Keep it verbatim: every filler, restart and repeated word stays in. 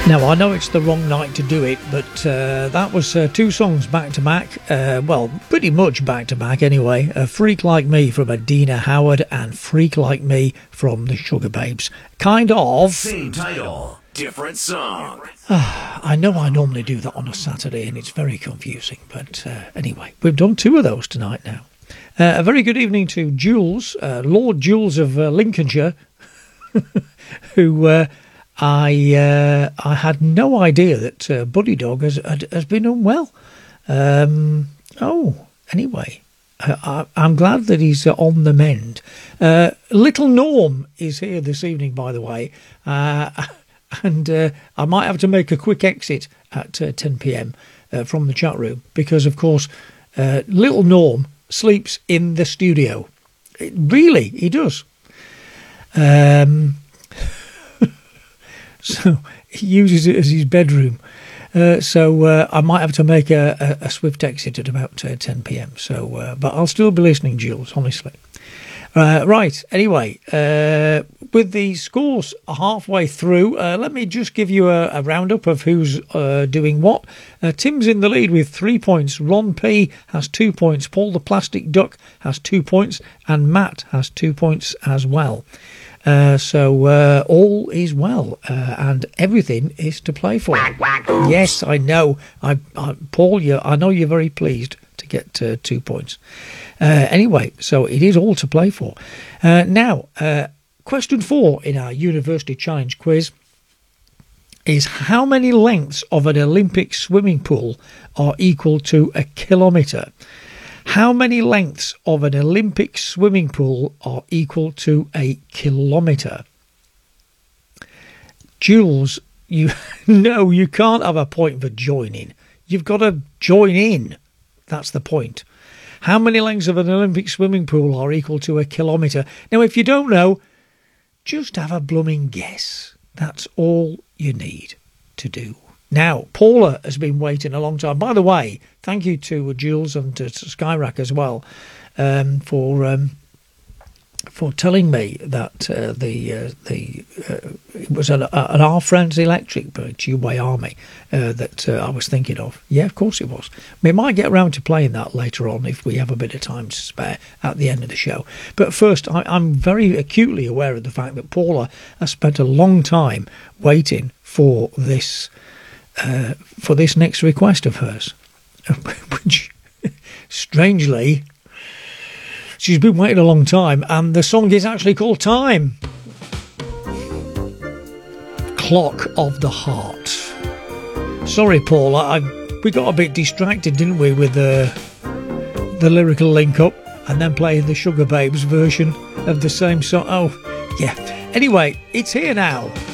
Now, I know it's the wrong night to do it, but uh, that was uh, two songs back to back. Uh, well, pretty much back to back anyway. A Freak Like Me from Adina Howard and Freak Like Me from the Sugababes. Kind of. Same title, different song. Uh, I know I normally do that on a Saturday and it's very confusing, but uh, anyway, we've done two of those tonight now. Uh, a very good evening to Jules, uh, Lord Jules of uh, Lincolnshire, who... Uh, I uh, I had no idea that uh, Buddy Dog has had, has been unwell. Um, oh, anyway, uh, I, I'm glad that he's uh, on the mend. Uh, little Norm is here this evening, by the way, uh, and uh, I might have to make a quick exit at uh, ten p.m. Uh, from the chat room because, of course, uh, little Norm sleeps in the studio. It, really, he does. Um. So he uses it as his bedroom. Uh, so uh, I might have to make a, a, a swift exit at about uh, ten p.m. So, uh, but I'll still be listening, Jules, honestly. Uh, right, anyway, uh, with the scores halfway through, uh, let me just give you a, a roundup of who's uh, doing what. Uh, Tim's in the lead with three points. Ron P has two points. Paul the Plastic Duck has two points. And Matt has two points as well. Uh, so uh, all is well, uh, and everything is to play for. Yes, I know. I, I, Paul, you, I know you're very pleased to get uh, two points. Uh, anyway, so it is all to play for. Uh, now, uh, question four in our University Challenge quiz is how many lengths of an Olympic swimming pool are equal to a kilometre? How many lengths of an Olympic swimming pool are equal to a kilometre? Jules, you no, you can't have a point for joining. You've got to join in. That's the point. How many lengths of an Olympic swimming pool are equal to a kilometre? Now, if you don't know, just have a blooming guess. That's all you need to do. Now, Paula has been waiting a long time. By the way, thank you to Jules and to Skyrack as well um, for um, for telling me that uh, the uh, the uh, it was an, an Our Friends Electric by Tubeway Army uh, that uh, I was thinking of. Yeah, of course it was. We might get around to playing that later on if we have a bit of time to spare at the end of the show. But first, I, I'm very acutely aware of the fact that Paula has spent a long time waiting for this. Uh, for this next request of hers, which strangely she's been waiting a long time, and the song is actually called Time. Clock of the Heart. Sorry, Paul, I, I we got a bit distracted, didn't we, with the the lyrical link up and then playing the Sugababes version of the same song. Oh yeah, anyway, it's here now.